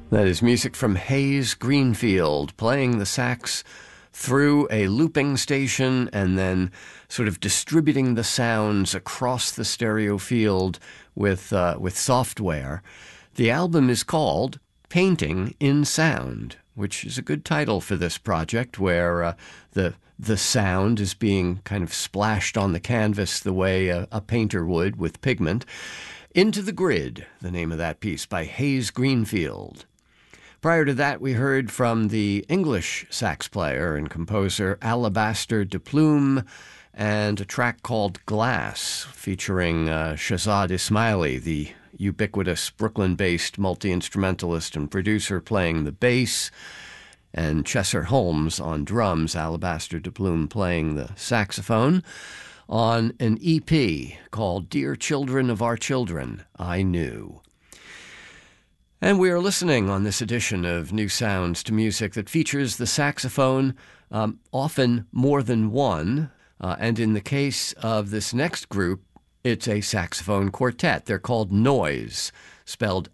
That is music from Hayes Greenfield, playing the sax through a looping station and then sort of distributing the sounds across the stereo field with software. The album is called Painting in Sound, which is a good title for this project, where the sound is being kind of splashed on the canvas the way a painter would with pigment. Into the Grid, the name of that piece, by Hayes Greenfield. Prior to that, we heard from the English sax player and composer Alabaster de Plume and a track called Glass, featuring Shahzad Ismaili, the ubiquitous Brooklyn-based multi-instrumentalist and producer, playing the bass, and Chesser Holmes on drums, Alabaster de Plume playing the saxophone, on an EP called Dear Children of Our Children, I Knew. And we are listening on this edition of New Sounds to music that features the saxophone, often more than one. And in the case of this next group, it's a saxophone quartet. They're called Noise, spelled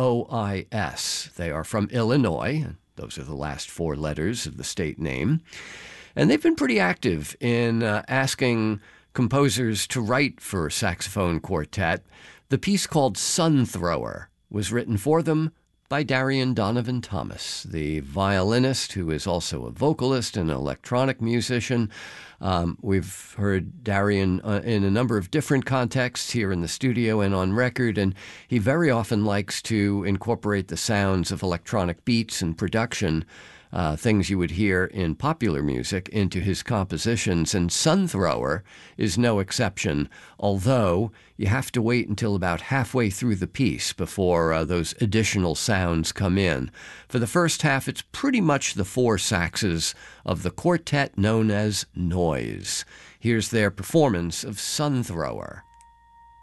Nois. They are from Illinois. Those are the last four letters of the state name. And they've been pretty active in asking composers to write for saxophone quartet. The piece called Sun Thrower was written for them by Darian Donovan Thomas, the violinist who is also a vocalist and electronic musician. We've heard Darian in a number of different contexts here in the studio and on record, and he very often likes to incorporate the sounds of electronic beats and production, things you would hear in popular music, into his compositions, and Sun Thrower is no exception, although you have to wait until about halfway through the piece before those additional sounds come in. For the first half, it's pretty much the four saxes of the quartet known as Noise. Here's their performance of Sun Thrower.